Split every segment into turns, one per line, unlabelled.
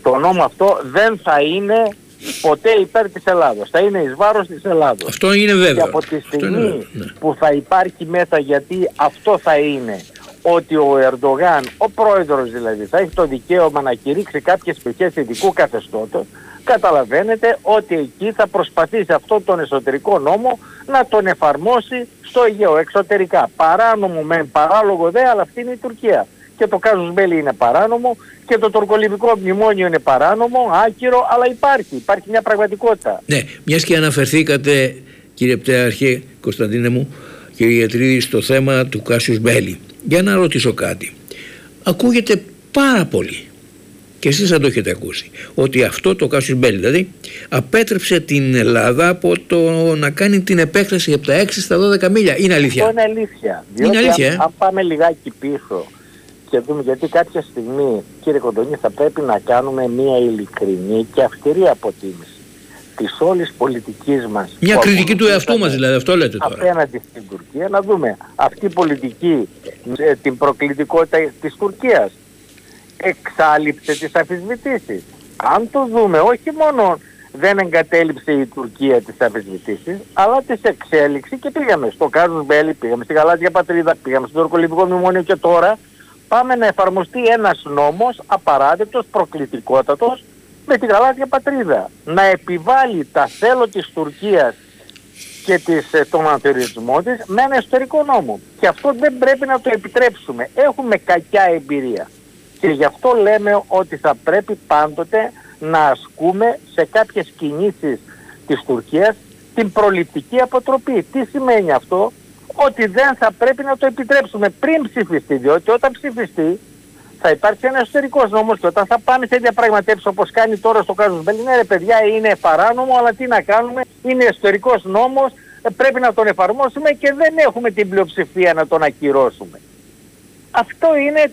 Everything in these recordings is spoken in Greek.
το νόμο αυτό δεν θα είναι ποτέ υπέρ της Ελλάδος. Θα είναι εις βάρος της Ελλάδος.
Αυτό είναι βέβαιο.
Και από τη στιγμή που θα υπάρχει μέσα, γιατί αυτό θα είναι, ότι ο Ερντογάν, ο πρόεδρος δηλαδή, θα έχει το δικαίωμα να κηρύξει κάποιες περιοχές ειδικού καθεστώτος, καταλαβαίνετε ότι εκεί θα προσπαθήσει αυτόν τον εσωτερικό νόμο να τον εφαρμόσει στο Αιγαίο, εξωτερικά. Παράνομο μεν, παράλογο δε, αλλά αυτή είναι η Τουρκία. Και το casus belli είναι παράνομο και το τουρκολιβικό μνημόνιο είναι παράνομο, άκυρο, αλλά υπάρχει μια πραγματικότητα.
Ναι, μιας και αναφερθήκατε, κύριε Πτέαρχε, Κωνσταντίνε μου, κύριε Ιατρίδη, στο θέμα του casus belli. Για να ρωτήσω κάτι. Ακούγεται πάρα πολύ, και εσείς θα το έχετε ακούσει, ότι αυτό το casus belli δηλαδή απέτρεψε την Ελλάδα από το να κάνει την επέκταση από τα 6 στα 12 μίλια. Είναι αλήθεια?
Αυτό είναι αλήθεια.
Είναι αλήθεια,
αν πάμε λιγάκι πίσω και δούμε, γιατί κάποια στιγμή, κύριε Κοντονή, θα πρέπει να κάνουμε μια ειλικρινή και αυστηρή αποτίμηση της όλης πολιτικής μας.
Μια κριτική του εαυτού μας δηλαδή, αυτό λέτε τώρα.
Απέναντι στην Τουρκία, να δούμε αυτή η πολιτική, την προκλητικότητα της Τουρκίας εξάλειψε τις αμφισβητήσεις. Αν το δούμε, όχι μόνο δεν εγκατέλειψε η Τουρκία τις αμφισβητήσεις, αλλά τις εξέλιξε και πήγαμε στο casus belli, πήγαμε στη Γαλάζια Πατρίδα, πήγαμε στο τουρκολιβικό μνημόνιο και τώρα πάμε να εφαρμοστεί ένας νόμος απαράδεκτος, προκλητικότατος, με τη Γαλάζια Πατρίδα. Να επιβάλλει τα θέλω της Τουρκίας και τον ανθεωρισμό της με ένα εσωτερικό νόμο. Και αυτό δεν πρέπει να το επιτρέψουμε. Έχουμε κακιά εμπειρία. Και γι' αυτό λέμε ότι θα πρέπει πάντοτε να ασκούμε σε κάποιες κινήσεις της Τουρκίας την προληπτική αποτροπή. Τι σημαίνει αυτό? Ότι δεν θα πρέπει να το επιτρέψουμε πριν ψηφιστεί, διότι όταν ψηφιστεί θα υπάρξει ένα εσωτερικός νόμος και όταν θα πάνε σε διαπραγματεύσεις όπως κάνει τώρα στο casus belli, ναι ρε παιδιά, είναι παράνομο, αλλά τι να κάνουμε, είναι εσωτερικός νόμος, πρέπει να τον εφαρμόσουμε και δεν έχουμε την πλειοψηφία να τον ακυρώσουμε. Αυτό είναι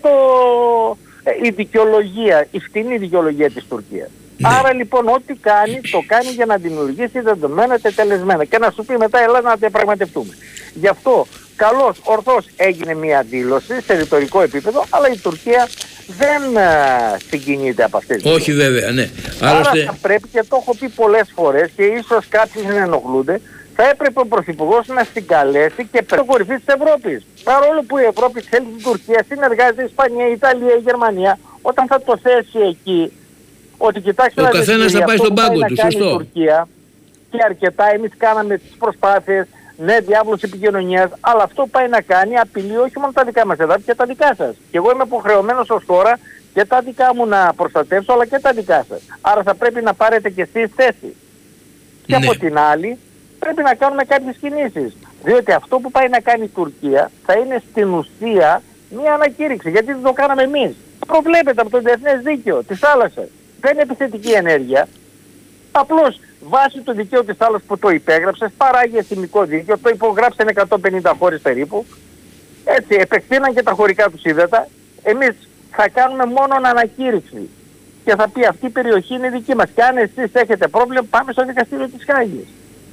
η δικαιολογία, η φτηνή δικαιολογία της Τουρκίας. Ναι. Άρα λοιπόν ό,τι κάνει, το κάνει για να δημιουργήσει δεδομένα τετελεσμένα και να σου πει μετά Ελλάδα να διαπραγματευτούμε. Γι' αυτό καλώς, ορθώς έγινε μια δήλωση σε ρητορικό επίπεδο, αλλά η Τουρκία δεν συγκινείται από αυτές.
Όχι βέβαια, ναι.
Άρα θα πρέπει, και το έχω πει πολλές φορές και ίσως κάποιοι δεν ενοχλούνται, θα έπρεπε ο Πρωθυπουργός να συγκαλέσει και το κορυφή της Ευρώπης. Παρόλο που η Ευρώπη θέλει την Τουρκία, συνεργάζεται η Ισπανία, η Ιταλία, η Γερμανία, όταν θα το θέσει εκεί, ότι κοιτάξτε,
ο καθένας θα πάει στον πάγκο του, σωστό.
Η Τουρκία, και αρκετά εμείς κάναμε τις προσπάθειες, ναι, διάβολος επικοινωνίας, αλλά αυτό πάει να κάνει απειλεί όχι μόνο τα δικά μας εδάφη και τα δικά σας. Και εγώ είμαι υποχρεωμένος ως τώρα και τα δικά μου να προστατεύσω, αλλά και τα δικά σας. Άρα θα πρέπει να πάρετε και εσείς θέση. Και από την άλλη, πρέπει να κάνουμε κάποιες κινήσεις. Διότι αυτό που πάει να κάνει η Τουρκία θα είναι στην ουσία μια ανακήρυξη. Γιατί δεν το κάναμε εμείς. Προβλέπεται από το διεθνές δίκαιο της θάλασσας. Δεν είναι επιθετική ενέργεια. Απλώς βάσει του δικαίου της θάλασσας που το υπέγραψες, παράγει εθνικό δίκαιο, το υπογράψαν 150 χώρες περίπου. Έτσι, επεκτείναν και τα χωρικά τους ύδατα. Εμείς θα κάνουμε μόνο ανακήρυξη. Και θα πει αυτή η περιοχή είναι δική μας. Και αν εσείς έχετε πρόβλημα, πάμε στο δικαστήριο της Χάγης.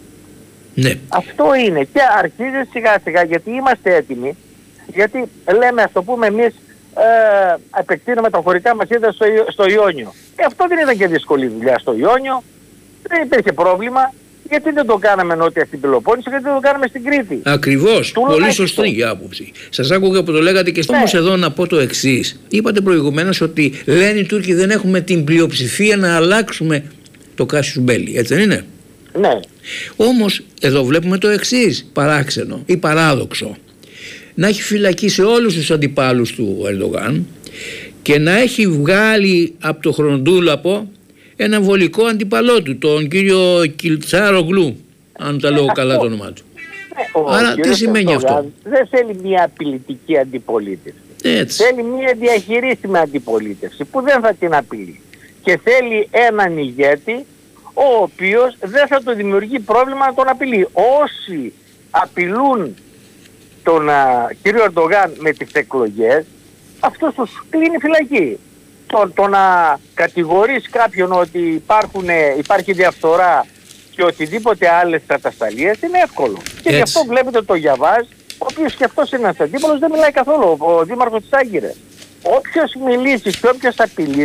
Ναι.
Αυτό είναι. Και αρχίζει σιγά σιγά, γιατί είμαστε έτοιμοι. Γιατί λέμε, ας το πούμε εμείς, επεκτείνουμε τα χωρικά μας ύδατα στο Ιόνιο. Αυτό δεν ήταν και δύσκολη δουλειά στο Ιόνιο. Δεν υπήρχε πρόβλημα. Γιατί δεν το κάναμε νότια στην Πελοπόννησο, γιατί δεν το κάναμε στην Κρήτη.
Ακριβώς. Πολύ σωστή η άποψη. Σας άκουγα που το λέγατε και όμως εδώ να πω το εξής. Είπατε προηγουμένως ότι λένε οι Τούρκοι δεν έχουμε την πλειοψηφία να αλλάξουμε το casus belli. Έτσι δεν είναι?
Ναι.
Όμως εδώ βλέπουμε το εξής παράξενο ή παράδοξο. Να έχει φυλακίσει όλους τους αντιπάλους του Ερντογάν και να έχει βγάλει από το χροντούλαπο ένα βολικό αντιπαλό του, τον κύριο Κιλτσάρογλου, αν τα λέω καλά το όνομά του. Άρα τι σημαίνει αυτό?
Δεν θέλει μια απειλητική αντιπολίτευση.
Έτσι.
Θέλει μια διαχειρίσιμη αντιπολίτευση που δεν θα την απειλεί. Και θέλει έναν ηγέτη ο οποίος δεν θα του δημιουργεί πρόβλημα να τον απειλεί. Όσοι απειλούν τον κύριο Ερντογάν με τις εκλογές, αυτός τους κλείνει φυλακή. Το να κατηγορείς κάποιον ότι υπάρχει διαφθορά και οτιδήποτε άλλες κατασταλίες είναι εύκολο. Και γι' αυτό βλέπετε το Γιαβάζ, ο οποίος και αυτός είναι ένας αντίπολος, δεν μιλάει καθόλου, ο δήμαρχος της Άγκυρας. Όποιος μιλήσει και όποιος απειλεί